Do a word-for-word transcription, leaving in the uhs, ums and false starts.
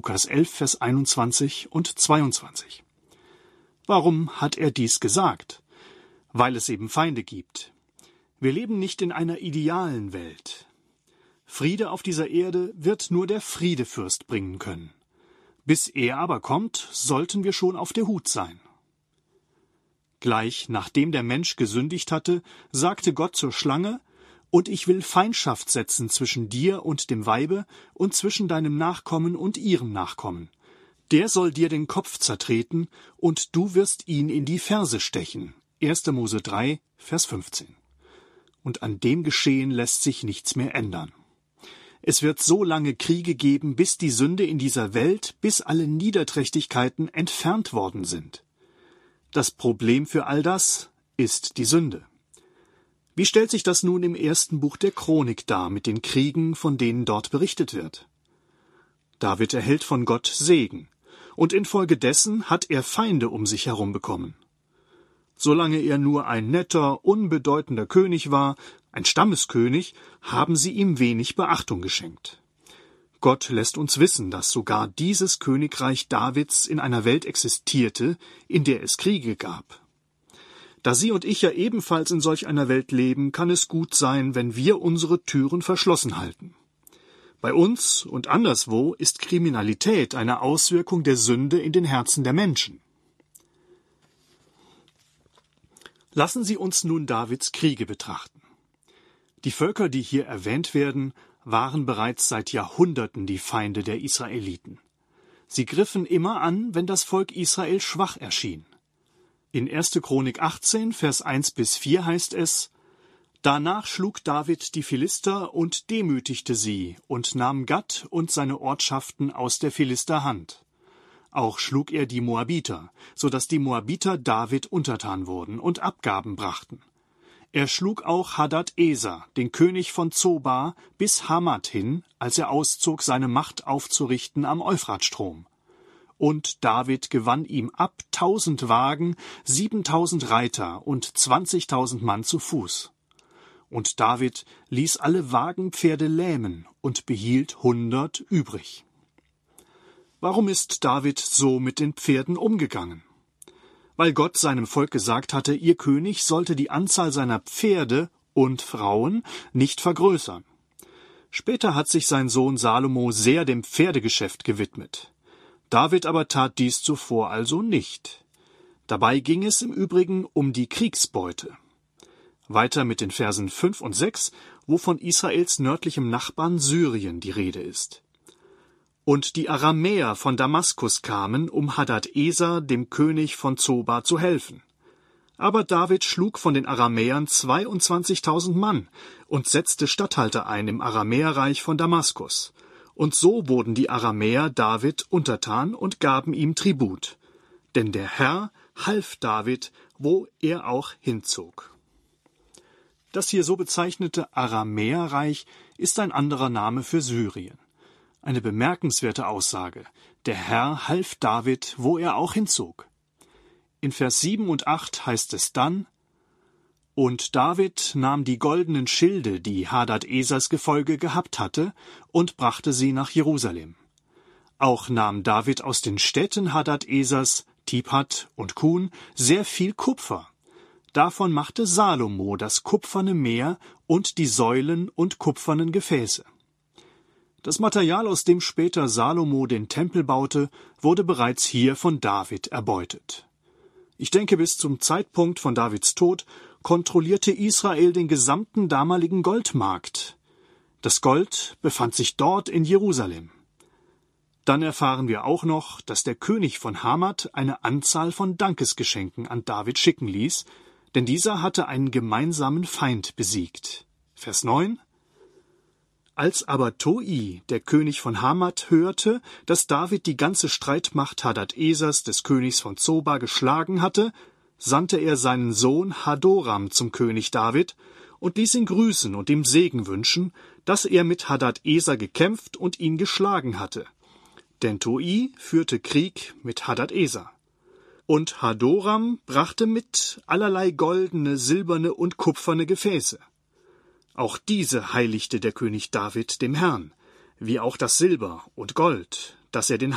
Lukas elf, Vers einundzwanzig und zweiundzwanzig. Warum hat er dies gesagt? Weil es eben Feinde gibt. Wir leben nicht in einer idealen Welt. Friede auf dieser Erde wird nur der Friedefürst bringen können. Bis er aber kommt, sollten wir schon auf der Hut sein. Gleich nachdem der Mensch gesündigt hatte, sagte Gott zur Schlange: Und ich will Feindschaft setzen zwischen dir und dem Weibe und zwischen deinem Nachkommen und ihrem Nachkommen. Der soll dir den Kopf zertreten, und du wirst ihn in die Ferse stechen. erster Mose drei, Vers fünfzehn. Und an dem Geschehen lässt sich nichts mehr ändern. Es wird so lange Kriege geben, bis die Sünde in dieser Welt, bis alle Niederträchtigkeiten entfernt worden sind. Das Problem für all das ist die Sünde. Wie stellt sich das nun im ersten Buch der Chronik dar mit den Kriegen, von denen dort berichtet wird? David erhält von Gott Segen, und infolgedessen hat er Feinde um sich herum bekommen. Solange er nur ein netter, unbedeutender König war, ein Stammeskönig, haben sie ihm wenig Beachtung geschenkt. Gott lässt uns wissen, dass sogar dieses Königreich Davids in einer Welt existierte, in der es Kriege gab. Da Sie und ich ja ebenfalls in solch einer Welt leben, kann es gut sein, wenn wir unsere Türen verschlossen halten. Bei uns und anderswo ist Kriminalität eine Auswirkung der Sünde in den Herzen der Menschen. Lassen Sie uns nun Davids Kriege betrachten. Die Völker, die hier erwähnt werden, waren bereits seit Jahrhunderten die Feinde der Israeliten. Sie griffen immer an, wenn das Volk Israel schwach erschien. In erster Chronik achtzehn, Vers eins bis vier heißt es: Danach schlug David die Philister und demütigte sie und nahm Gat und seine Ortschaften aus der Philister Hand. Auch schlug er die Moabiter, so dass die Moabiter David untertan wurden und Abgaben brachten. Er schlug auch Hadad-Eser, den König von Zoba, bis Hamat hin, als er auszog, seine Macht aufzurichten am Euphratstrom. Und David gewann ihm ab tausend Wagen, siebentausend Reiter und zwanzigtausend Mann zu Fuß. Und David ließ alle Wagenpferde lähmen und behielt hundert übrig. Warum ist David so mit den Pferden umgegangen? Weil Gott seinem Volk gesagt hatte, ihr König sollte die Anzahl seiner Pferde und Frauen nicht vergrößern. Später hat sich sein Sohn Salomo sehr dem Pferdegeschäft gewidmet. David aber tat dies zuvor also nicht. Dabei ging es im Übrigen um die Kriegsbeute. Weiter mit den Versen fünf und sechs, wo von Israels nördlichem Nachbarn Syrien die Rede ist. Und die Aramäer von Damaskus kamen, um Hadad-Eser, dem König von Zoba, zu helfen. Aber David schlug von den Aramäern zweiundzwanzigtausend Mann und setzte Statthalter ein im Aramäerreich von Damaskus. Und so wurden die Aramäer David untertan und gaben ihm Tribut. Denn der Herr half David, wo er auch hinzog. Das hier so bezeichnete Aramäerreich ist ein anderer Name für Syrien. Eine bemerkenswerte Aussage. Der Herr half David, wo er auch hinzog. In Vers sieben und acht heißt es dann: Und David nahm die goldenen Schilde, die Hadad-Esers Gefolge gehabt hatte, und brachte sie nach Jerusalem. Auch nahm David aus den Städten Hadad-Esers, Tibhat und Kun, sehr viel Kupfer. Davon machte Salomo das kupferne Meer und die Säulen und kupfernen Gefäße. Das Material, aus dem später Salomo den Tempel baute, wurde bereits hier von David erbeutet. Ich denke, bis zum Zeitpunkt von Davids Tod kontrollierte Israel den gesamten damaligen Goldmarkt. Das Gold befand sich dort in Jerusalem. Dann erfahren wir auch noch, dass der König von Hamat eine Anzahl von Dankesgeschenken an David schicken ließ, denn dieser hatte einen gemeinsamen Feind besiegt. Vers neun: Als aber Toi, der König von Hamat, hörte, dass David die ganze Streitmacht Hadad-Esers, des Königs von Zoba, geschlagen hatte, sandte er seinen Sohn Hadoram zum König David und ließ ihn grüßen und ihm Segen wünschen, dass er mit Hadad-Eser gekämpft und ihn geschlagen hatte. Denn Toi führte Krieg mit Hadad-Eser. Und Hadoram brachte mit allerlei goldene, silberne und kupferne Gefäße. Auch diese heiligte der König David dem Herrn, wie auch das Silber und Gold, das er den